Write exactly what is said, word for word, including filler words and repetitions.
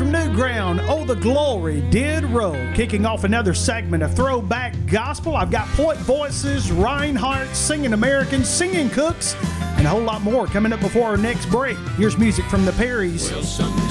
from New Ground, Oh, the Glory Did Roll. Kicking off another segment of Throwback Gospel. I've got Point Voices, Reinhardt, Singing Americans, Singing Cooks, and a whole lot more coming up before our next break. Here's music from the Perrys. Well, sometimes